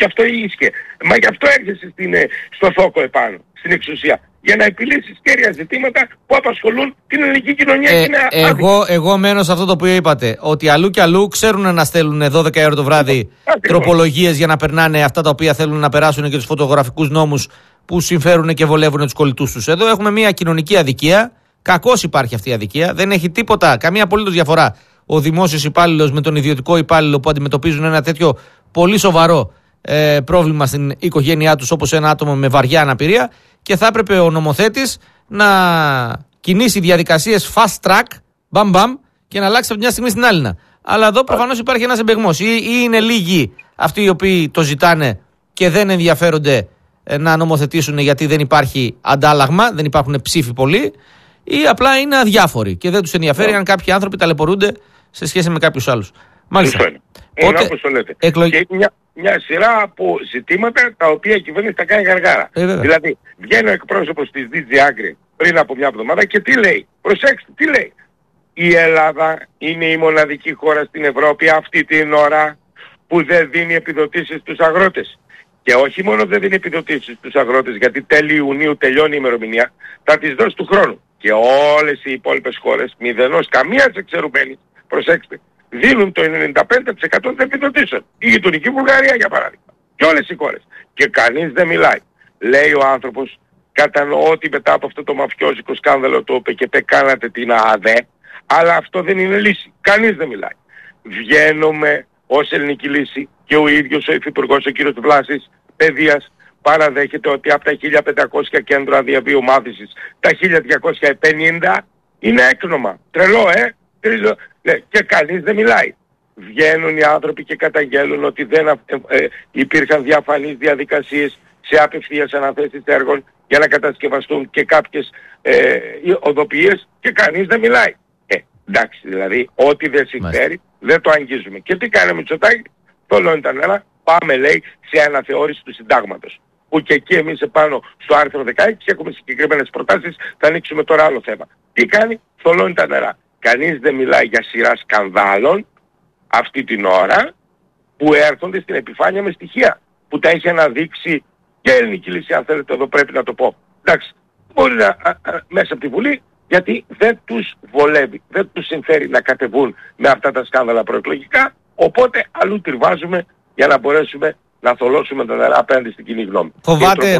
Και αυτό ίσχυε. Μα γι' αυτό έρχεσαι στο θόκο επάνω, στην εξουσία. Για να επιλύσεις κέρια ζητήματα που απασχολούν την ελληνική κοινωνία. Εγώ μένω σε αυτό το οποίο είπατε. Ότι αλλού και αλλού ξέρουν να στέλνουν 12 ώρα το βράδυ τροπολογίες για να περνάνε αυτά τα οποία θέλουν να περάσουν και τους φωτογραφικούς νόμους που συμφέρουν και βολεύουν τους κολλητούς τους. Εδώ έχουμε μια κοινωνική αδικία. Κακώς υπάρχει αυτή η αδικία. Δεν έχει τίποτα, καμία απολύτως διαφορά ο δημόσιος υπάλληλος με τον ιδιωτικό υπάλληλο που αντιμετωπίζουν ένα τέτοιο πολύ σοβαρό πρόβλημα στην οικογένειά τους, όπως ένα άτομο με βαριά αναπηρία, και θα έπρεπε ο νομοθέτης να κινήσει διαδικασίες fast track, μπαμ, και να αλλάξει από μια στιγμή στην άλλη. Αλλά εδώ προφανώς υπάρχει ένας εμπεγμός. Ή είναι λίγοι αυτοί οι οποίοι το ζητάνε και δεν ενδιαφέρονται να νομοθετήσουν γιατί δεν υπάρχει αντάλλαγμα, δεν υπάρχουν ψήφοι πολλοί, ή απλά είναι αδιάφοροι και δεν τους ενδιαφέρει αν κάποιοι άνθρωποι ταλαιπωρούνται σε σχέση με κάποιους άλλους. Μάλιστα. Είναι όπως το λέτε. Και μια σειρά από ζητήματα τα οποία η κυβέρνηση τα κάνει γαργάρα. Δηλαδή, βγαίνει ο εκπρόσωπος της DG Agri πριν από μια εβδομάδα και τι λέει? Προσέξτε, τι λέει? Η Ελλάδα είναι η μοναδική χώρα στην Ευρώπη αυτή την ώρα που δεν δίνει επιδοτήσεις στους αγρότες. Και όχι μόνο δεν δίνει επιδοτήσεις στους αγρότες, γιατί τέλη Ιουνίου τελειώνει η ημερομηνία, θα τις δώσει του χρόνου. Και όλες οι υπόλοιπες χώρες, μηδενός καμίας εξαιρουμένης, προσέξτε, δίνουν το 95% των επιδοτήσεων. Η γειτονική Βουλγαρία για παράδειγμα. Και όλες οι χώρες. Και κανείς δεν μιλάει. Λέει ο άνθρωπος, κατανοώ ότι μετά από αυτό το μαφιόζικο σκάνδαλο το ΟΠΕΚΕΠΕ κάνατε την ΑΔΕ, αλλά αυτό δεν είναι λύση. Κανείς δεν μιλάει. Βγαίνουμε ως ελληνική λύση και ο ίδιος ο Υφυπουργός, ο κύριος Βλάσης Παιδείας, παραδέχεται ότι από τα 1.500 κέντρα διαβίου μάθησης, τα 1.250 είναι έκνομα. Τρελό, και κανείς δεν μιλάει. Βγαίνουν οι άνθρωποι και καταγγέλουν ότι δεν υπήρχαν διαφανείς διαδικασίες σε απευθείας αναθέσεις έργων για να κατασκευαστούν και κάποιες οδοποιίες και κανείς δεν μιλάει. Εντάξει, δηλαδή, ό,τι δεν συμφέρει δεν το αγγίζουμε. Και τι κάνει ο Μητσοτάκης? Θολώνει τα νερά, πάμε λέει σε αναθεώρηση του συντάγματος. Που και εκεί εμείς επάνω στο άρθρο 16 έχουμε συγκεκριμένες προτάσεις, θα ανοίξουμε τώρα άλλο θέμα. Τι κάνει? Θολώνει τα νερά. Κανείς δεν μιλάει για σειρά σκανδάλων αυτή την ώρα που έρχονται στην επιφάνεια με στοιχεία. Που τα έχει αναδείξει και η ελληνική λύση, αν θέλετε, εδώ πρέπει να το πω. Εντάξει, μπορεί να μέσα από τη Βουλή, γιατί δεν τους βολεύει, δεν τους συμφέρει να κατεβούν με αυτά τα σκάνδαλα προεκλογικά, οπότε αλλού τριβάζουμε για να μπορέσουμε να θολώσουμε τα νερά απέναντι στην κοινή γνώμη. Φοβάται,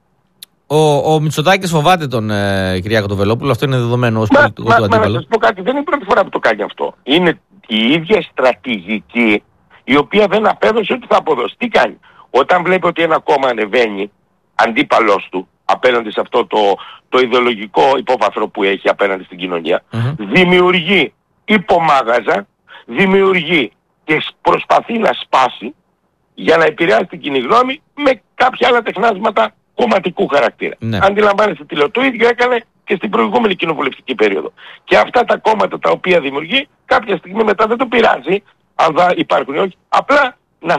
ο Μητσοτάκης φοβάται τον Κυριάκο τον Βελόπουλο, αυτό είναι δεδομένο ως πολιτικό του αντίπαλο. Να σας πω κάτι, δεν είναι η πρώτη φορά που το κάνει αυτό. Είναι η ίδια στρατηγική η οποία δεν απέδωσε ότι θα αποδώσει. Τι κάνει? Όταν βλέπει ότι ένα κόμμα ανεβαίνει αντίπαλός του απέναντι σε αυτό το ιδεολογικό υπόβαθρο που έχει απέναντι στην κοινωνία, δημιουργεί υπομάγαζα, δημιουργεί και προσπαθεί να σπάσει για να επηρεάσει την κοινή γνώμη με κάποια άλλα τεχνάσματα κομματικού χαρακτήρα. Αντιλαμβάνεστε τι λέω? Το ίδιο έκανε και στην προηγούμενη κοινοβουλευτική περίοδο. Και αυτά τα κόμματα τα οποία δημιουργεί, κάποια στιγμή μετά δεν το πειράζει αν θα υπάρχουν ή όχι, απλά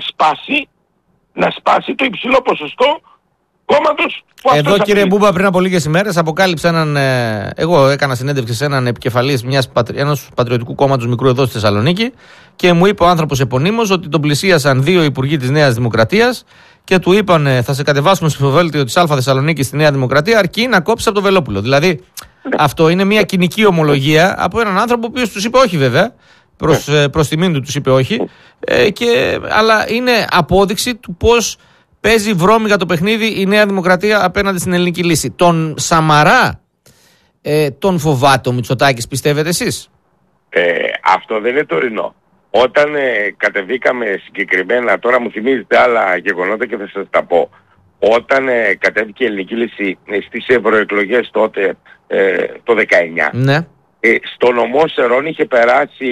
να σπάσει το υψηλό ποσοστό κόμματος που εδώ, κύριε Μπούμπα, πριν από λίγες ημέρες αποκάλυψε εγώ έκανα συνέντευξη σε έναν επικεφαλής ενός πατριωτικού κόμματος μικρού εδώ στη Θεσσαλονίκη και μου είπε ο άνθρωπος επωνύμως ότι τον πλησίασαν 2 υπουργοί της Νέας Δημοκρατίας και του είπαν θα σε κατεβάσουμε στο ψηφοδέλτιο της Α Θεσσαλονίκη στη Νέα Δημοκρατία αρκεί να κόψει από το Βελόπουλο. Δηλαδή αυτό είναι μια κοινική ομολογία από έναν άνθρωπο ο οποίος τους είπε όχι βέβαια. Προς τιμήν του τους είπε όχι, αλλά είναι απόδειξη του πώς παίζει βρώμικα το παιχνίδι η Νέα Δημοκρατία απέναντι στην ελληνική λύση. Τον Σαμαρά τον φοβάται ο Μητσοτάκης, πιστεύετε εσείς? Αυτό δεν είναι τωρινό. Όταν κατεβήκαμε συγκεκριμένα, τώρα μου θυμίζετε άλλα γεγονότα και θα σας τα πω. Όταν κατέβηκε η ελληνική λύση στις ευρωεκλογές τότε το 19, ναι. Στο νομό Σερών είχε περάσει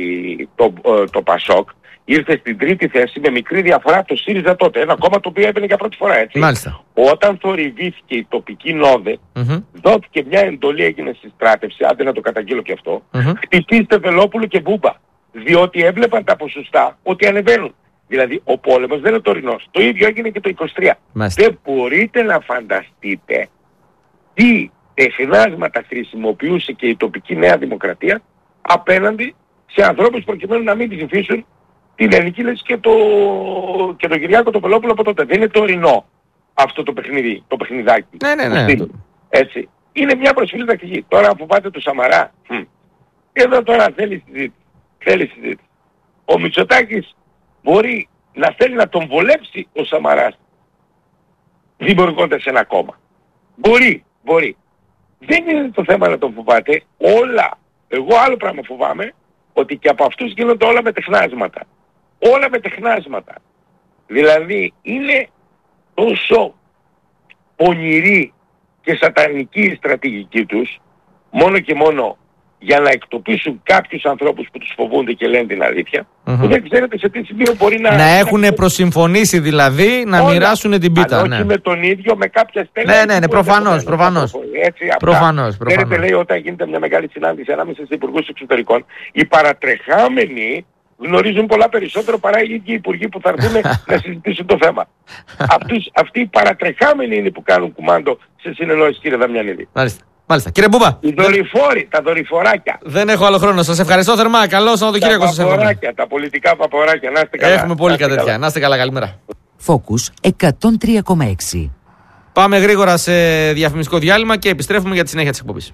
το Πασόκ, ήρθε στην τρίτη θέση με μικρή διαφορά το ΣΥΡΙΖΑ τότε, ένα κόμμα το οποίο έπαινε για πρώτη φορά, έτσι. Μάλιστα. Όταν θορυβήθηκε η τοπική νόδε, δόθηκε μια εντολή, έγινε στη στράτευση, άντε να το καταγγείλω και αυτό, χτυπήστε Βελόπουλο και Μπούμπα, διότι έβλεπαν τα ποσοστά ότι ανεβαίνουν. Δηλαδή ο πόλεμος δεν είναι τωρινός. Το ίδιο έγινε και το 23. Μάλιστα. Δεν μπορείτε να φανταστείτε τι τεχνάσματα χρησιμοποιούσε και η τοπική Νέα Δημοκρατία απέναντι σε ανθρώπους προκειμένου να μην ψηφίσουν την ελληνική λες και τον Κυριάκο τον Πελόπουλο από τότε. Δεν είναι τωρινό αυτό το παιχνίδι, το παιχνιδάκι. Ναι. Έτσι. Είναι μια προσφυλή τακτική. Τώρα που πάτε του Σαμαρά, εδώ τώρα θέλει συζήτηση. Ο Μητσοτάκης μπορεί να θέλει να τον βολέψει ο Σαμαράς δημιουργώντας ένα κόμμα. Μπορεί. Δεν είναι το θέμα να τον φοβάται. Εγώ άλλο πράγμα φοβάμαι, ότι και από αυτούς γίνονται όλα με τεχνάσματα. Δηλαδή είναι τόσο πονηρή και σατανική η στρατηγική τους, μόνο και μόνο για να εκτοπίσουν κάποιους ανθρώπους που τους φοβούνται και λένε την αλήθεια, που δεν ξέρετε σε τι σημείο μπορεί να έχουν προσυμφωνήσει δηλαδή να μοιράσουν την πίτα. Όχι με τον ίδιο, με κάποια στέλνη. Ναι, προφανώς. Ξέρετε, λέει, όταν γίνεται μια μεγάλη συνάντηση ανάμεσα στους υπουργούς εξωτερικών, οι παρατρεχάμενοι γνωρίζουν πολλά περισσότερο παρά οι ίδιοι υπουργοί που θα έρθουν να συζητήσουν το θέμα. Αυτοί οι παρατρεχάμενοι είναι που κάνουν κουμάντο σε συνεννόηση, κύριε Δαμιανίδη. Μάλιστα. Κύριε Μπούμπα. Οι δορυφόροι, τα δορυφοράκια. Δεν έχω άλλο χρόνο. Σας ευχαριστώ θερμά. Καλό Σαββατοκύριακο σας εύχομαι. Τα πολιτικά παποράκια. Να είστε καλά. Έχουμε πολύ τέτοια. Να είστε καλά. Καλημέρα. Focus 103,6. Πάμε γρήγορα σε διαφημιστικό διάλειμμα και επιστρέφουμε για τη συνέχεια της εκπομπής.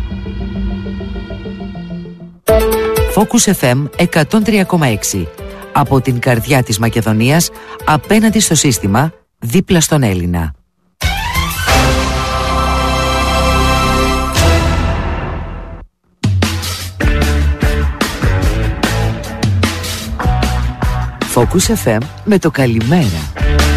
Focus FM 103,6. Από την καρδιά της Μακεδονίας, απέναντι στο σύστημα, δίπλα στον Έλληνα. Focus FM με το καλημέρα.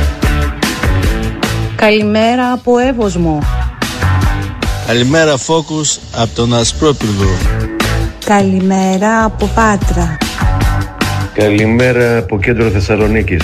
Καλημέρα από Εύωσμο. Καλημέρα Focus από τον Ασπρόπυργο. Καλημέρα από Πάτρα. Καλημέρα από κέντρο Θεσσαλονίκης.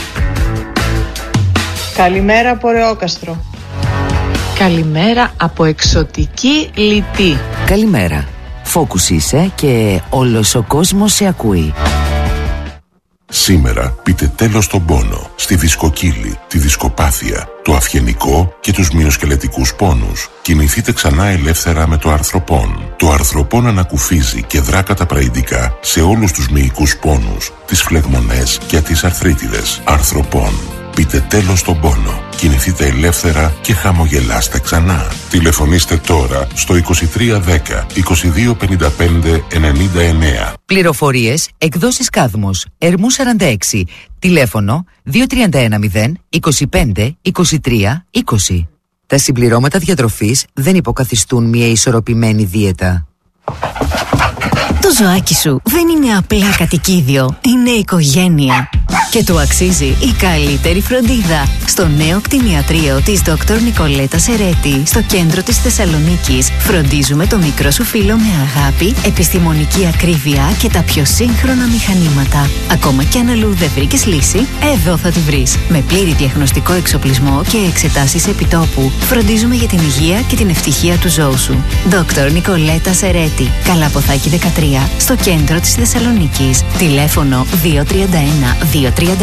Καλημέρα από Ρεόκαστρο. Καλημέρα από εξωτική Λιτή. Καλημέρα. Focus είσαι και όλος ο κόσμος σε ακούει. Σήμερα πείτε τέλος στον πόνο, στη δισκοκύλη, τη δισκοπάθεια, το αυγενικό και τους μυοσκελετικούς πόνους. Κινηθείτε ξανά ελεύθερα με το αρθροπόν. Το αρθροπόν ανακουφίζει και δρά καταπραϊντικά σε όλους τους μυϊκούς πόνους, τις φλεγμονές και τις αρθρίτιδες. Αρθροπόν. Πείτε τέλος στον πόνο. Κινηθείτε ελεύθερα και χαμογελάστε ξανά. Τηλεφωνήστε τώρα στο 2310 2255 99. Πληροφορίες, εκδόσεις Κάδμος, Ερμού 46, τηλέφωνο 2310 25 23 20. Τα συμπληρώματα διατροφής δεν υποκαθιστούν μια ισορροπημένη δίαιτα. Το ζωάκι σου δεν είναι απλά κατοικίδιο, είναι οικογένεια. Και του αξίζει η καλύτερη φροντίδα. Στο νέο κτηνιατρίο της Dr. Νικολέτα Σερέτη, στο κέντρο της Θεσσαλονίκης, φροντίζουμε το μικρό σου φίλο με αγάπη, επιστημονική ακρίβεια και τα πιο σύγχρονα μηχανήματα. Ακόμα κι αν αλλού δεν βρήκες λύση, εδώ θα τη βρεις. Με πλήρη διαγνωστικό εξοπλισμό και εξετάσεις επιτόπου, φροντίζουμε για την υγεία και την ευτυχία του ζώου σου. Dr. Νικολέτα Σερέτη, Καλαποθάκη 13, στο κέντρο της Θεσσαλονίκης. Τηλέφωνο 231 231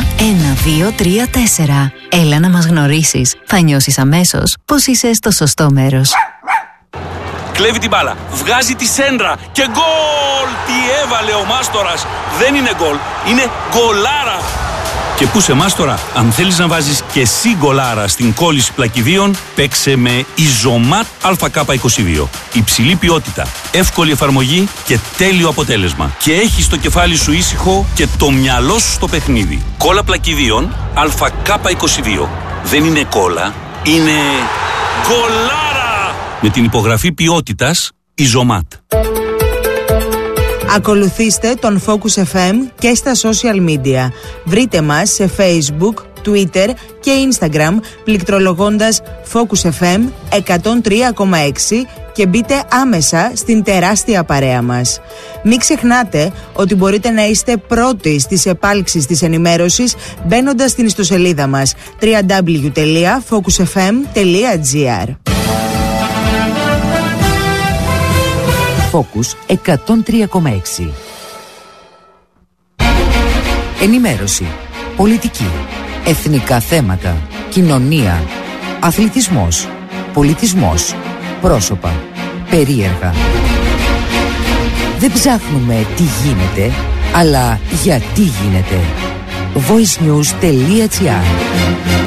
1234. Έλα να μας γνωρίσεις. Θα νιώσεις αμέσως πως είσαι στο σωστό μέρος. Κλέβει την μπάλα, βγάζει τη σέντρα και γκολ! Τι έβαλε ο Μάστορας! Δεν είναι γκολ, είναι γκολάρα! Και πού σε Μάστορα, αν θέλεις να βάζεις και εσύ γκολάρα στην κόλληση πλακιδίων, παίξε με Ιζωμάτ ΑΚ22. Υψηλή ποιότητα, εύκολη εφαρμογή και τέλειο αποτέλεσμα. Και έχεις το κεφάλι σου ήσυχο και το μυαλό σου στο παιχνίδι. Κόλλα πλακιδίων ΑΚ22. Δεν είναι κόλλα, είναι γκολάρα! Με την υπογραφή ποιότητας Ιζωμάτ. Ακολουθήστε τον Focus FM και στα social media. Βρείτε μας σε Facebook, Twitter και Instagram πληκτρολογώντας Focus FM 103,6 και μπείτε άμεσα στην τεράστια παρέα μας. Μην ξεχνάτε ότι μπορείτε να είστε πρώτοι στις επάλξεις της ενημέρωσης μπαίνοντας στην ιστοσελίδα μας www.focusfm.gr. Focus 103,6. Ενημέρωση, πολιτική, εθνικά θέματα, κοινωνία, αθλητισμός, πολιτισμός, πρόσωπα, περίεργα. Δεν ψάχνουμε τι γίνεται, Αλλά γιατί γίνεται? voicenews.gr